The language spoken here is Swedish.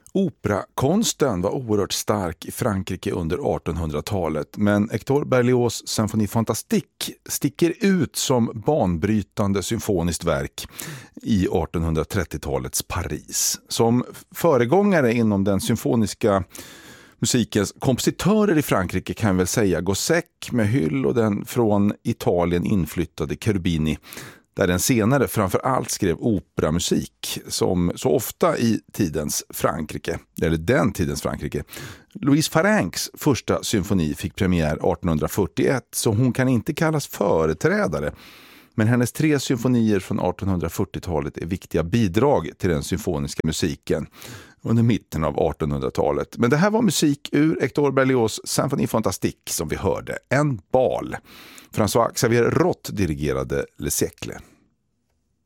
Operakonsten var oerhört stark i Frankrike under 1800-talet, men Hector Berlioz Symphonie Fantastique sticker ut som banbrytande symfoniskt verk i 1830-talets Paris. Som föregångare inom den symfoniska musikens kompositörer i Frankrike kan väl säga Gossec med Hyll och den från Italien inflyttade Cherubini, där den senare framför allt skrev operamusik som så ofta i tidens Frankrike, eller den tidens Frankrike. Louise Farinks första symfoni fick premiär 1841, så hon kan inte kallas företrädare. Men hennes 3 symfonier från 1840-talet är viktiga bidrag till den symfoniska musiken under mitten av 1800-talet. Men det här var musik ur Hector Berlioz Symphonie Fantastique som vi hörde, en bal. François Xavier Roth dirigerade Le Siècle.